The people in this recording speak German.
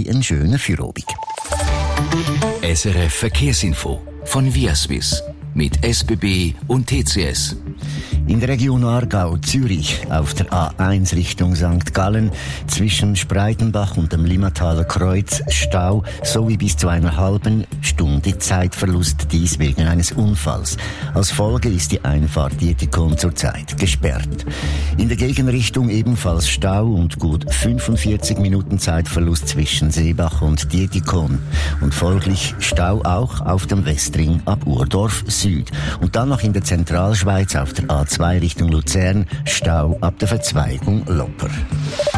Sie einen schönen Feierabend. SRF Verkehrsinfo von Viaswiss mit SBB und TCS. In der Region Aargau-Zürich auf der A1 Richtung St. Gallen zwischen Spreitenbach und dem Limmataler Kreuz Stau sowie bis zu einer halben Stunde Zeitverlust, dies wegen eines Unfalls. Als Folge ist die Einfahrt Dietikon zurzeit gesperrt. In der Gegenrichtung ebenfalls Stau und gut 45 Minuten Zeitverlust zwischen Seebach und Dietikon und folglich Stau auch auf dem Westring ab Urdorf Süd und dann noch in der Zentralschweiz auf der A2 Richtung Luzern Stau ab der Verzweigung Lopper.